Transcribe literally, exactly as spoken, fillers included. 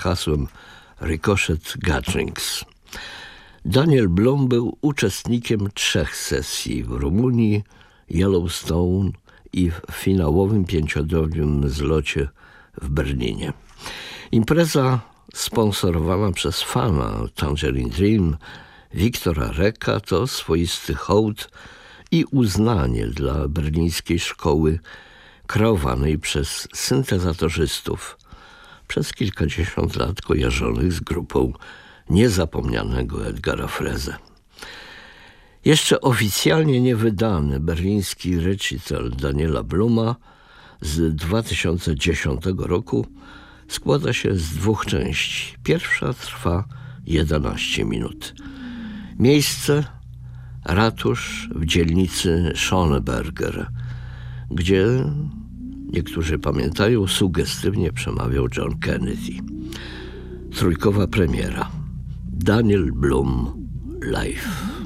hasłem Ricochet Gatherings. Daniel Blum był uczestnikiem trzech sesji w Rumunii, Yellowstone i w finałowym pięciodniowym zlocie w Berlinie. Impreza sponsorowana przez fana Tangerine Dream, Wiktora Recka, to swoisty hołd i uznanie dla berlińskiej szkoły kreowanej przez syntezatorzystów, przez kilkadziesiąt lat kojarzonych z grupą niezapomnianego Edgara Freze. Jeszcze oficjalnie niewydany berliński recital Daniela Bluma z dwa tysiące dziesiątego roku składa się z dwóch części. Pierwsza trwa jedenaście minut. Miejsce ratusz w dzielnicy Schöneberger, gdzie, niektórzy pamiętają, sugestywnie przemawiał John Kennedy. Trójkowa premiera. Daniel Blum live.